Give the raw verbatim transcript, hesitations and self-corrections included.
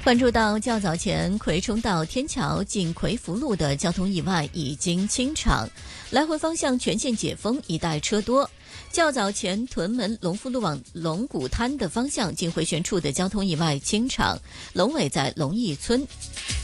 关注到较早前葵冲到天桥进葵福路的交通意外已经清场，来回方向全线解封，一带车多。较早前屯门龙福路往龙鼓滩的方向进回旋处的交通意外清场，龙尾在龙义村。